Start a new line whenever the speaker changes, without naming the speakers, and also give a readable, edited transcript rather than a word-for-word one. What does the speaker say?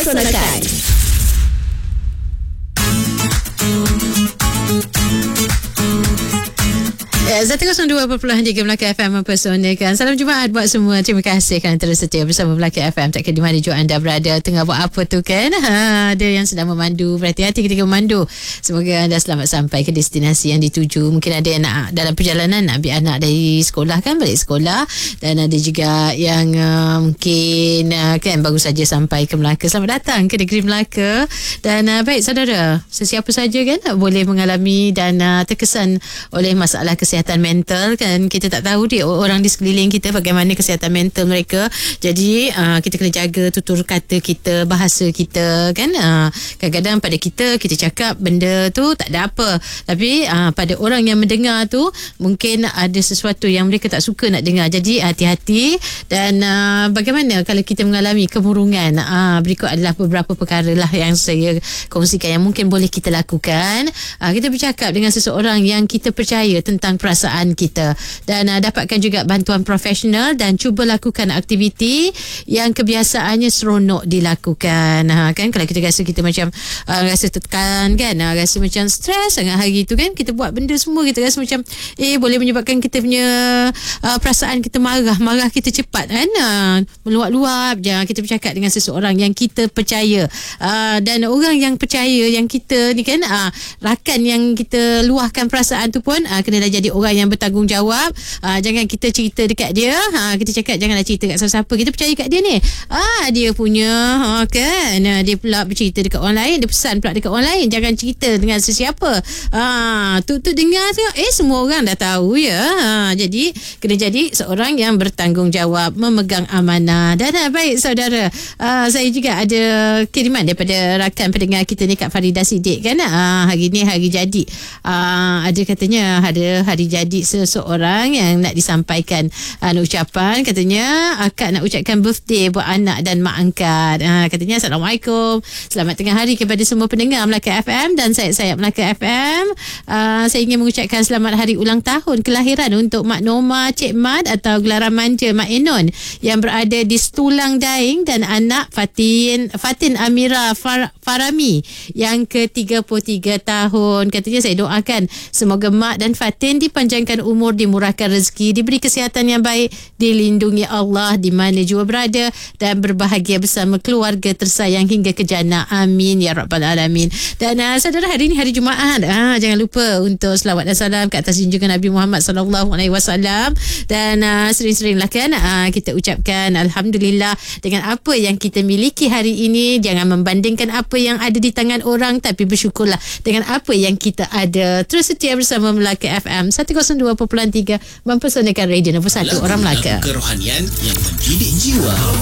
mempersonalkan. 102.3 Melaka FM mempersonalkan. Salam Jumaat buat semua. Terima kasih kerana terus setia bersama Melaka FM. Tak kira di mana juga anda berada, tengah buat apa tu kan. Ada yang sedang memandu, berhati-hati ketika memandu. Semoga anda selamat sampai ke destinasi yang dituju. Mungkin ada yang nak dalam perjalanan nak ambil anak dari sekolah kan, balik sekolah. Dan ada juga yang mungkin kan baru saja sampai ke Melaka. Selamat datang ke negeri Melaka. Dan baik saudara, sesiapa saja kan boleh mengalami dan terkesan oleh masalah kesihatan mental kan. Kita tak tahu dia orang di sekeliling kita bagaimana kesihatan mental mereka. Jadi kita kena jaga tutur kata kita, bahasa kita kan. Kadang-kadang pada kita cakap benda tu tak ada apa, tapi pada orang yang mendengar tu mungkin ada sesuatu yang mereka tak suka nak dengar. Jadi hati-hati. Dan bagaimana kalau kita mengalami kemurungan, berikut adalah beberapa perkara lah yang saya kongsikan yang mungkin boleh kita lakukan. Kita bercakap dengan seseorang yang kita percaya tentang perasaan kita, dan dapatkan juga bantuan profesional, dan cuba lakukan aktiviti yang kebiasaannya seronok dilakukan. Kan kalau kita rasa kita macam rasa tertekan kan, rasa macam stres sangat hari tu kan, kita buat benda semua kita rasa macam boleh menyebabkan kita punya perasaan kita marah kita cepat kan, meluap-luap je. Kita bercakap dengan seseorang yang kita percaya, dan orang yang percaya yang kita ni kan, rakan yang kita luahkan perasaan tu pun kenalah jadi orang yang bertanggungjawab. Jangan kita cerita dekat dia, kita cakap janganlah cerita kat siapa-siapa, kita percaya kat dia ni. Dia punya kan, dia pula bercerita dekat orang lain, dia pesan pula dekat orang lain, jangan cerita dengan sesiapa. Tu dengar tu semua orang dah tahu ya. Jadi kena jadi seorang yang bertanggungjawab, memegang amanah. Dan baik saudara, saya juga ada kiriman daripada rakan pendengar kita ni, Kak Farida Siddiq kan. Hari ni hari jadi, ada katanya ada hari jadi seseorang yang nak disampaikan ucapan. Katanya akak nak ucapkan birthday buat anak dan mak angkat. Katanya Assalamualaikum, selamat tengah hari kepada semua pendengar Melaka FM dan saya Melaka FM. Saya ingin mengucapkan selamat hari ulang tahun kelahiran untuk Mak Noma Cik Mat atau gelaran manja Mak Enon yang berada di Setulang Daing, dan anak Fatin Amira Farami yang ke-33 tahun. Katanya saya doakan semoga Mak dan Fatin dipanjangkan umur, dimurahkan rezeki, diberi kesihatan yang baik, dilindungi Allah di mana jua berada, dan berbahagia bersama keluarga tersayang hingga ke jannah. Amin ya rabbal alamin. Dan saudara, hari ini hari Jumaat. Jangan lupa untuk selawat dan salam ke atas junjungan Nabi Muhammad SAW. Dan sering-seringlah kan kita ucapkan alhamdulillah dengan apa yang kita miliki hari ini. Jangan membandingkan apa yang ada di tangan orang, tapi bersyukurlah dengan apa yang kita ada. Terus setia bersama Melaka FM 102.3 mempersonalkan radio nombor 1 orang Melaka.
Kerohanian yang mendidik jiwa.